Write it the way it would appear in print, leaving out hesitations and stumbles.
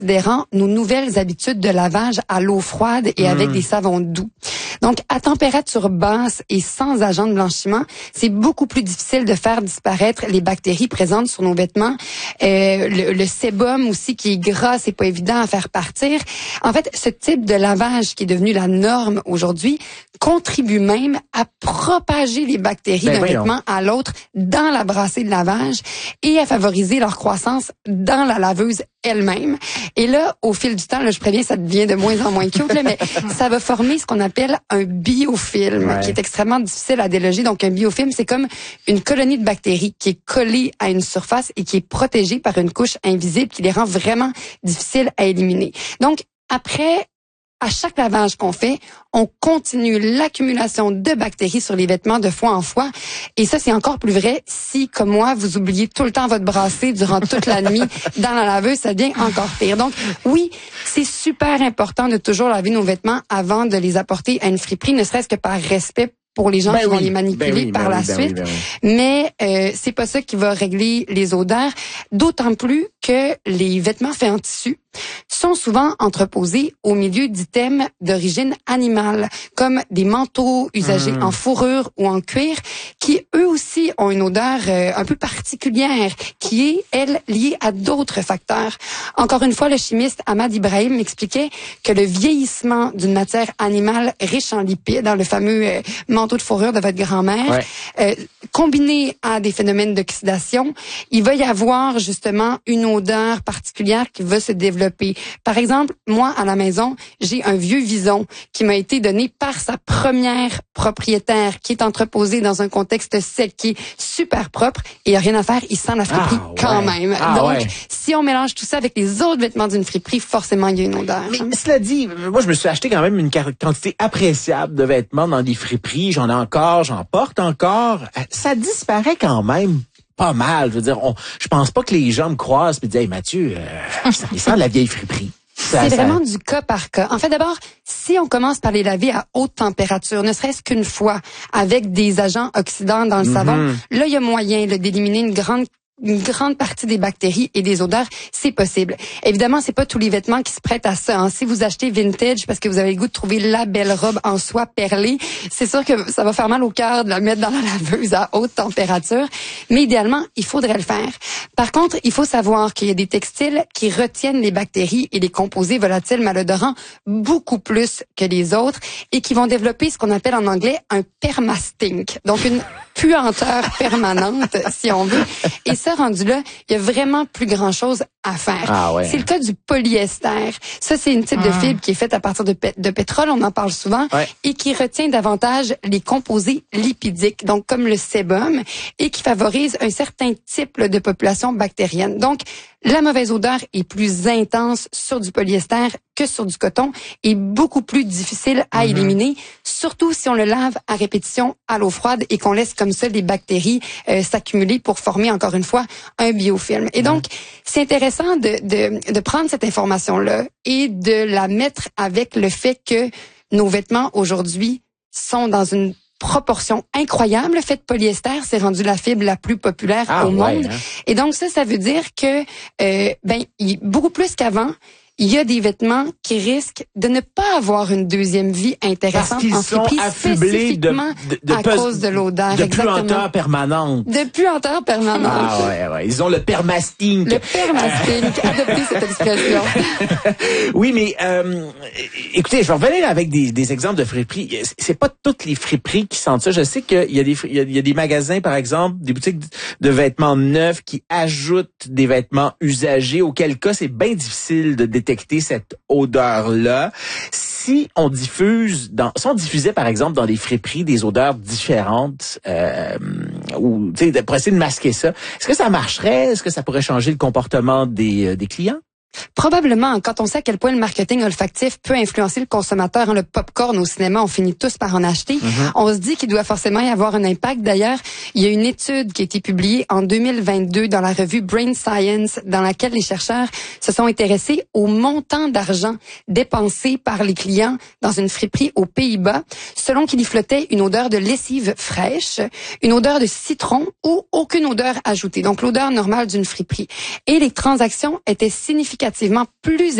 considérant nos nouvelles habitudes de lavage à l'eau froide et avec des savons doux. Donc, à température basse et sans agent de blanchiment, c'est beaucoup plus difficile de faire disparaître les bactéries présentes sur nos vêtements. Le sébum aussi qui est gras, c'est pas évident à faire partir. En fait, ce type de lavage qui est devenu la norme aujourd'hui contribue même à propager les bactéries d'un vêtement à l'autre dans la brassée de lavage et à favoriser leur croissance dans la laveuse elle-même. Et là, au fil du temps, là, je préviens, ça devient de moins en moins cute, là, mais ça va former ce qu'on appelle un biofilm, qui est extrêmement difficile à déloger. Donc, un biofilm, c'est comme une colonie de bactéries qui est collée à une surface et qui est protégée par une couche invisible qui les rend vraiment difficiles à éliminer. Donc, après, à chaque lavage qu'on fait, on continue l'accumulation de bactéries sur les vêtements de fois en fois. Et ça, c'est encore plus vrai si, comme moi, vous oubliez tout le temps votre brassée durant toute la nuit dans la laveuse, ça devient encore pire. Donc, oui, c'est super important de toujours laver nos vêtements avant de les apporter à une friperie, ne serait-ce que par respect pour les gens qui vont les manipuler par la suite. Mais c'est pas ça qui va régler les odeurs, d'autant plus que les vêtements faits en tissu sont souvent entreposés au milieu d'items d'origine animale, comme des manteaux usagés en fourrure ou en cuir, qui eux aussi ont une odeur un peu particulière, qui est, elle, liée à d'autres facteurs. Encore une fois, le chimiste Ahmad Ibrahim m'expliquait que le vieillissement d'une matière animale riche en lipides, dans le fameux manteau de fourrure de votre grand-mère, combiné à des phénomènes d'oxydation, il va y avoir justement une odeur particulière qui va se développer. Par exemple, moi, à la maison, j'ai un vieux vison qui m'a été donné par sa première propriétaire, qui est entreposé dans un contexte sec, qui est super propre, et il n'y a rien à faire, il sent la friperie quand même. Donc, si on mélange tout ça avec les autres vêtements d'une friperie, forcément, il y a une odeur. Mais cela dit, moi, je me suis acheté quand même une quantité appréciable de vêtements dans des friperies. J'en ai encore, j'en porte encore. Ça disparaît quand même pas mal. Je veux dire, je pense pas que les gens me croisent et disent, hey Mathieu, ça sent de la vieille friperie. C'est vraiment du cas par cas. En fait, d'abord, si on commence par les laver à haute température, ne serait-ce qu'une fois, avec des agents oxydants dans le savon, là, il y a moyen d'éliminer une grande partie des bactéries et des odeurs, c'est possible. Évidemment, c'est pas tous les vêtements qui se prêtent à ça. Si vous achetez vintage parce que vous avez le goût de trouver la belle robe en soie perlée, c'est sûr que ça va faire mal au cœur de la mettre dans la laveuse à haute température. Mais idéalement, il faudrait le faire. Par contre, il faut savoir qu'il y a des textiles qui retiennent les bactéries et les composés volatiles malodorants beaucoup plus que les autres et qui vont développer ce qu'on appelle en anglais un permastink. Donc, une puanteur permanente, si on veut. Et ça, rendu là, il y a vraiment plus grand-chose à faire. C'est le cas du polyester. Ça, c'est une type de fibre qui est faite à partir de pétrole, on en parle souvent, et qui retient davantage les composés lipidiques, donc comme le sébum, et qui favorise un certain type de population bactérienne. Donc, la mauvaise odeur est plus intense sur du polyester que sur du coton et beaucoup plus difficile à éliminer, surtout si on le lave à répétition à l'eau froide et qu'on laisse comme ça les bactéries s'accumuler pour former, encore une fois, un biofilm. Et donc, c'est intéressant de prendre cette information-là et de la mettre avec le fait que nos vêtements aujourd'hui sont dans une proportion incroyable. Le fait de polyester, c'est rendu la fibre la plus populaire au monde. Et donc ça veut dire que beaucoup plus qu'avant, il y a des vêtements qui risquent de ne pas avoir une deuxième vie intéressante en friperie, spécifiquement à cause de l'odeur. De puanteur permanente. De puanteur permanente. Ils ont le permastink. Le permastink. Adoptez cette expression. Oui, mais écoutez, je vais revenir avec des exemples de friperies. C'est pas toutes les friperies qui sentent ça. Je sais qu'il y a des magasins, par exemple, des boutiques de vêtements neufs qui ajoutent des vêtements usagés, auquel cas c'est bien difficile de détecter cette odeur-là. Si on diffusait par exemple dans les friperies des odeurs différentes, ou pour essayer de masquer ça, est-ce que ça marcherait? Est-ce que ça pourrait changer le comportement des clients? Probablement, quand on sait à quel point le marketing olfactif peut influencer le consommateur, le popcorn au cinéma, on finit tous par en acheter. On se dit qu'il doit forcément y avoir un impact. D'ailleurs, il y a une étude qui a été publiée en 2022 dans la revue Brain Science, dans laquelle les chercheurs se sont intéressés au montant d'argent dépensé par les clients dans une friperie aux Pays-Bas, selon qu'il y flottait une odeur de lessive fraîche, une odeur de citron ou aucune odeur ajoutée. Donc, l'odeur normale d'une friperie. Et les transactions étaient significatives significativement plus